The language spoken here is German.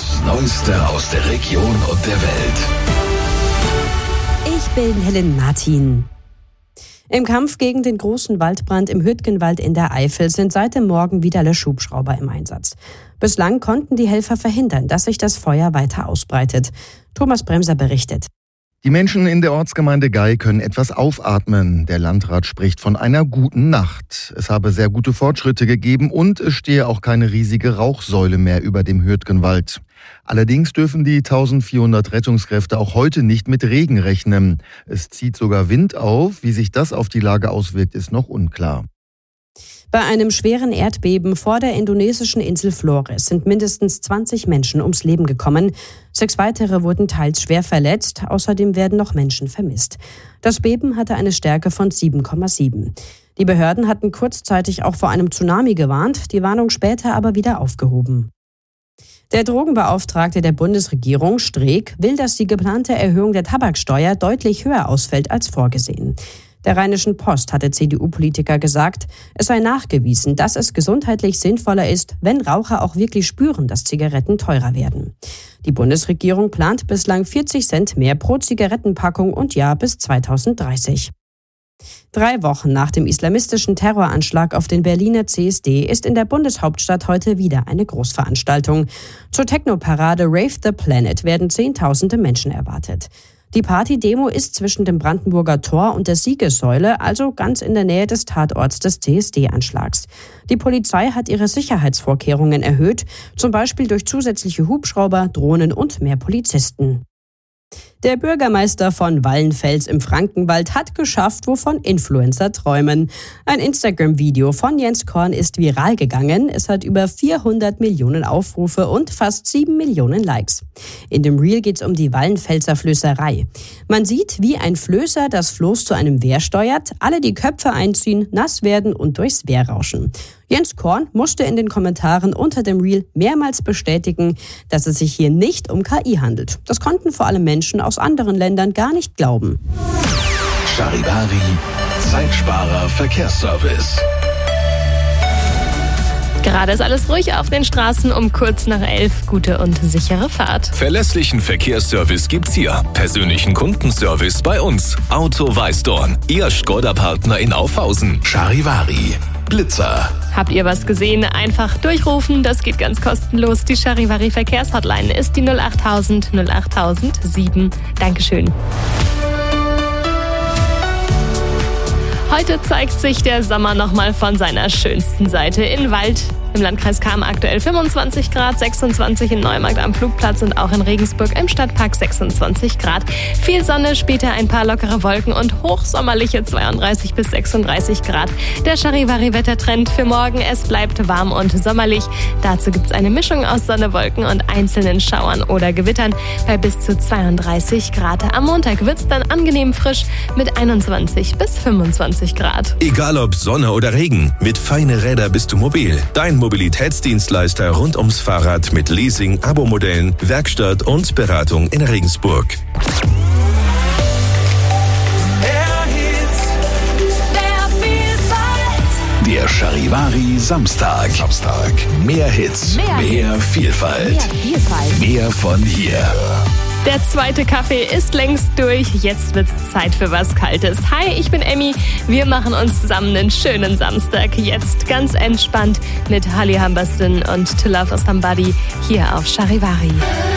Das Neueste aus der Region und der Welt. Ich bin Helen Martin. Im Kampf gegen den großen Waldbrand im Hürtgenwald in der Eifel sind seit dem Morgen wieder Löschhubschrauber im Einsatz. Bislang konnten die Helfer verhindern, dass sich das Feuer weiter ausbreitet. Thomas Bremser berichtet. Die Menschen in der Ortsgemeinde Gei können etwas aufatmen. Der Landrat spricht von einer guten Nacht. Es habe sehr gute Fortschritte gegeben und es stehe auch keine riesige Rauchsäule mehr über dem Hürtgenwald. Allerdings dürfen die 1400 Rettungskräfte auch heute nicht mit Regen rechnen. Es zieht sogar Wind auf. Wie sich das auf die Lage auswirkt, ist noch unklar. Bei einem schweren Erdbeben vor der indonesischen Insel Flores sind mindestens 20 Menschen ums Leben gekommen. 6 weitere wurden teils schwer verletzt. Außerdem werden noch Menschen vermisst. Das Beben hatte eine Stärke von 7,7. Die Behörden hatten kurzzeitig auch vor einem Tsunami gewarnt, die Warnung später aber wieder aufgehoben. Der Drogenbeauftragte der Bundesregierung, Streeck, will, dass die geplante Erhöhung der Tabaksteuer deutlich höher ausfällt als vorgesehen. Der Rheinischen Post hatte CDU-Politiker gesagt, es sei nachgewiesen, dass es gesundheitlich sinnvoller ist, wenn Raucher auch wirklich spüren, dass Zigaretten teurer werden. Die Bundesregierung plant bislang 40 Cent mehr pro Zigarettenpackung und Jahr bis 2030. 3 Wochen nach dem islamistischen Terroranschlag auf den Berliner CSD ist in der Bundeshauptstadt heute wieder eine Großveranstaltung. Zur Technoparade Rave the Planet werden Zehntausende Menschen erwartet. Die Partydemo ist zwischen dem Brandenburger Tor und der Siegessäule, also ganz in der Nähe des Tatorts des CSD-Anschlags. Die Polizei hat ihre Sicherheitsvorkehrungen erhöht, zum Beispiel durch zusätzliche Hubschrauber, Drohnen und mehr Polizisten. Der Bürgermeister von Wallenfels im Frankenwald hat geschafft, wovon Influencer träumen. Ein Instagram-Video von Jens Korn ist viral gegangen. Es hat über 400 Millionen Aufrufe und fast 7 Millionen Likes. In dem Reel geht es um die Wallenfelser Flößerei. Man sieht, wie ein Flößer das Floß zu einem Wehr steuert, alle die Köpfe einziehen, nass werden und durchs Wehr rauschen. Jens Korn musste in den Kommentaren unter dem Reel mehrmals bestätigen, dass es sich hier nicht um KI handelt. Das konnten vor allem Menschen aus anderen Ländern gar nicht glauben. Charivari, Zeitsparer Verkehrsservice. Gerade ist alles ruhig auf den Straßen, um kurz nach 11. Gute und sichere Fahrt. Verlässlichen Verkehrsservice gibt's hier. Persönlichen Kundenservice bei uns. Auto Weißdorn. Ihr Škoda-Partner in Aufhausen. Charivari. Blitzer. Habt ihr was gesehen? Einfach durchrufen, das geht ganz kostenlos. Die Charivari Verkehrshotline ist die 08000 08007. Dankeschön. Heute zeigt sich der Sommer nochmal von seiner schönsten Seite. In Wald im Landkreis Cham aktuell 25 Grad, 26 in Neumarkt am Flugplatz und auch in Regensburg im Stadtpark 26 Grad. Viel Sonne, später ein paar lockere Wolken und hochsommerliche 32 bis 36 Grad. Der Charivari-Wettertrend für morgen, es bleibt warm und sommerlich. Dazu gibt es eine Mischung aus Sonne, Wolken und einzelnen Schauern oder Gewittern bei bis zu 32 Grad. Am Montag wird es dann angenehm frisch mit 21 bis 25 Grad. Egal ob Sonne oder Regen, mit Feine Räder bist du mobil. Dein Mobilitätsdienstleister rund ums Fahrrad mit Leasing, Abo-Modellen, Werkstatt und Beratung in Regensburg. Der Charivari Samstag. Mehr Hits, mehr Vielfalt. Mehr von hier. Der zweite Kaffee ist längst durch. Jetzt wird's Zeit für was Kaltes. Hi, ich bin Emmy. Wir machen uns zusammen einen schönen Samstag. Jetzt ganz entspannt mit Holly Humberstone und To Love Somebody hier auf Charivari.